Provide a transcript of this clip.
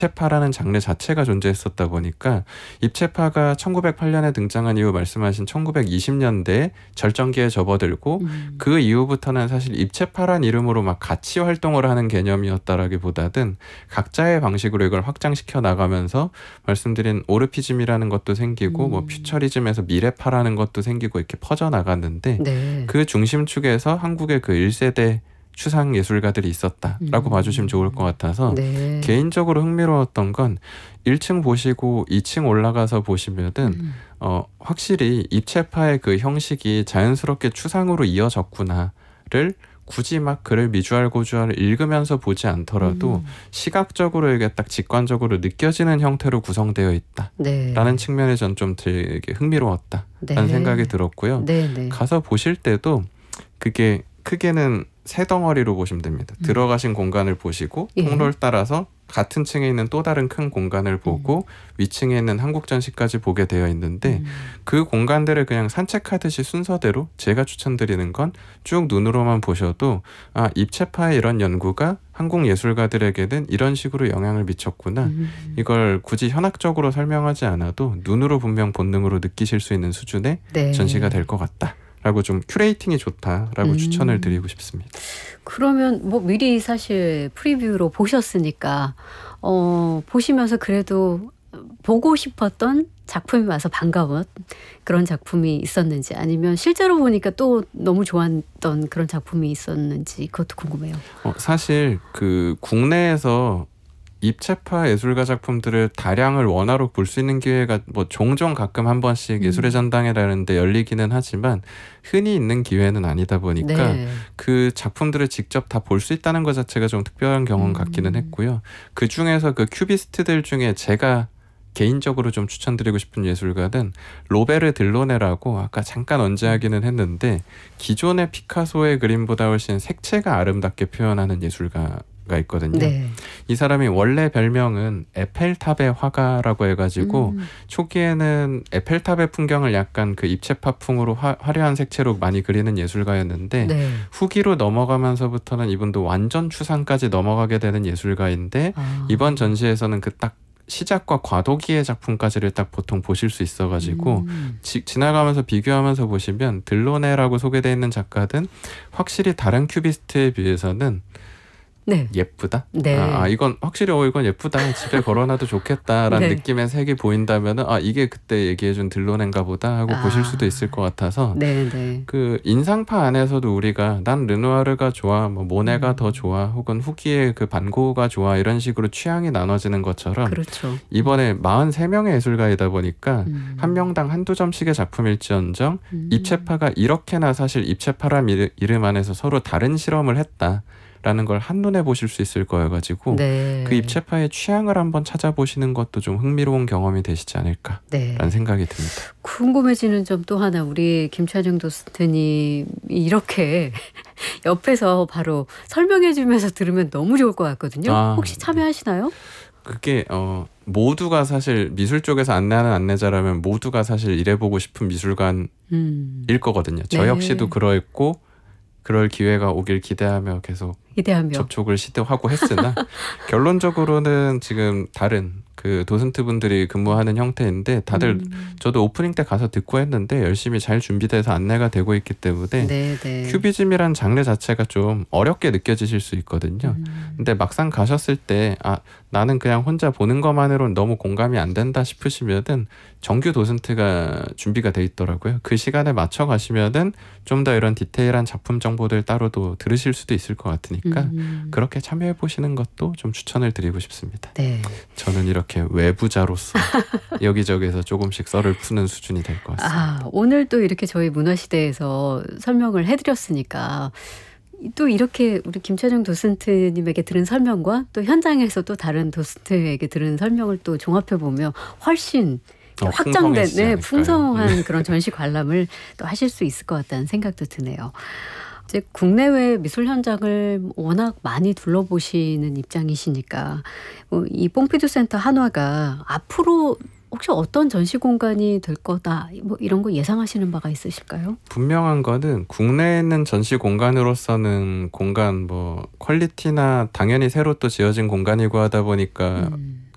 입체파라는 장르 자체가 존재했었다 보니까 입체파가 1908년에 등장한 이후 말씀하신 1920년대에 절정기에 접어들고 그 이후부터는 사실 입체파란 이름으로 막 같이 활동을 하는 개념이었다라기보다는 각자의 방식으로 이걸 확장시켜 나가면서 말씀드린 오르피즘이라는 것도 생기고 뭐 퓨처리즘에서 미래파라는 것도 생기고 이렇게 퍼져 나갔는데 네. 그 중심축에서 한국의 그 1세대 추상 예술가들이 있었다라고 봐주시면 좋을 것 같아서 네. 개인적으로 흥미로웠던 건 1층 보시고 2층 올라가서 보시면은 확실히 입체파의 그 형식이 자연스럽게 추상으로 이어졌구나를 굳이 막 글을 미주알 고주알 읽으면서 보지 않더라도 시각적으로 이게 딱 직관적으로 느껴지는 형태로 구성되어 있다라는 네. 측면에 전 좀 되게 흥미로웠다라는 네. 생각이 들었고요. 네. 가서 보실 때도 그게 크게는 세 덩어리로 보시면 됩니다. 들어가신 공간을 보시고 예. 통로를 따라서 같은 층에 있는 또 다른 큰 공간을 보고 위층에 있는 한국전시까지 보게 되어 있는데 그 공간들을 그냥 산책하듯이 순서대로 제가 추천드리는 건 쭉 눈으로만 보셔도 입체파의 이런 연구가 한국 예술가들에게는 이런 식으로 영향을 미쳤구나. 이걸 굳이 현학적으로 설명하지 않아도 눈으로 분명 본능으로 느끼실 수 있는 수준의 네. 전시가 될 것 같다. 라고 좀 큐레이팅이 좋다라고 추천을 드리고 싶습니다. 그러면 뭐 미리 사실 프리뷰로 보셨으니까 보시면서 그래도 보고 싶었던 작품이 와서 반가운 그런 작품이 있었는지 아니면 실제로 보니까 또 너무 좋았던 그런 작품이 있었는지 그것도 궁금해요. 사실 그 국내에서 입체파 예술가 작품들을 다량을 원화로 볼 수 있는 기회가 뭐 종종 가끔 한 번씩 예술의 전당이라는 데 열리기는 하지만 흔히 있는 기회는 아니다 보니까 네. 그 작품들을 직접 다 볼 수 있다는 것 자체가 좀 특별한 경험 같기는 했고요. 그 중에서 그 큐비스트들 중에 제가 개인적으로 좀 추천드리고 싶은 예술가는 로베르 들로네라고 아까 잠깐 언제하기는 했는데 기존의 피카소의 그림보다 훨씬 색채가 아름답게 표현하는 예술가가 있거든요. 네. 이 사람이 원래 별명은 에펠탑의 화가라고 해가지고 초기에는 에펠탑의 풍경을 약간 그 입체파풍으로 화려한 색채로 많이 그리는 예술가였는데 네. 후기로 넘어가면서부터는 이분도 완전 추상까지 넘어가게 되는 예술가인데 이번 전시에서는 그 딱 시작과 과도기의 작품까지를 딱 보통 보실 수 있어가지고 지나가면서 비교하면서 보시면 들로네라고 소개되어 있는 작가든 확실히 다른 큐비스트에 비해서는 네. 예쁘다. 네. 이건 확실히 이건 예쁘다. 집에 걸어놔도 좋겠다라는 네. 느낌의 색이 보인다면은 이게 그때 얘기해준 들로넨가 보다 하고 보실 수도 있을 것 같아서 네. 그 인상파 안에서도 우리가 난 르누아르가 좋아, 뭐 모네가 더 좋아, 혹은 후기의 그 반고흐가 좋아 이런 식으로 취향이 나눠지는 것처럼 그렇죠. 이번에 43명의 예술가이다 보니까 한 명당 한두 점씩의 작품일지언정 입체파가 이렇게나 사실 입체파란 이름 안에서 서로 다른 실험을 했다. 라는 걸 한눈에 보실 수 있을 거여가지고 네. 그 입체파의 취향을 한번 찾아보시는 것도 좀 흥미로운 경험이 되시지 않을까라는 네. 생각이 듭니다. 궁금해지는 점 또 하나 우리 김찬영 도슨트님이 이렇게 옆에서 바로 설명해 주면서 들으면 너무 좋을 것 같거든요. 혹시 참여하시나요? 그게 모두가 사실 미술 쪽에서 안내하는 안내자라면 모두가 사실 일해보고 싶은 미술관일 거거든요. 저 역시도 그러했고 그럴 기회가 오길 기대하며 계속 접촉을 시도하고 했으나 결론적으로는 지금 다른 그 도슨트 분들이 근무하는 형태인데 다들 저도 오프닝 때 가서 듣고 했는데 열심히 잘 준비돼서 안내가 되고 있기 때문에 큐비즘이란 장르 자체가 좀 어렵게 느껴지실 수 있거든요. 근데 막상 가셨을 때 나는 그냥 혼자 보는 것만으로는 너무 공감이 안 된다 싶으시면은 정규 도슨트가 준비가 돼 있더라고요. 그 시간에 맞춰 가시면은 좀 더 이런 디테일한 작품 정보들 따로도 들으실 수도 있을 것 같으니까 그렇게 참여해 보시는 것도 좀 추천을 드리고 싶습니다. 네. 저는 이렇게 외부자로서 여기저기서 조금씩 썰을 푸는 수준이 될 것 같습니다. 오늘 또 이렇게 저희 문화시대에서 설명을 해드렸으니까 또 이렇게 우리 김찬영 도슨트님에게 들은 설명과 또 현장에서 또 다른 도슨트에게 들은 설명을 또 종합해 보면 훨씬 확장된 풍성한 그런 전시 관람을 또 하실 수 있을 것 같다는 생각도 드네요. 이제 국내외 미술 현장을 워낙 많이 둘러보시는 입장이시니까 이 뽕피두 센터 한화가 앞으로 혹시 어떤 전시 공간이 될 거다 뭐 이런 거 예상하시는 바가 있으실까요? 분명한 거는 국내에 있는 전시 공간으로서는 공간 뭐 퀄리티나 당연히 새로 또 지어진 공간이고 하다 보니까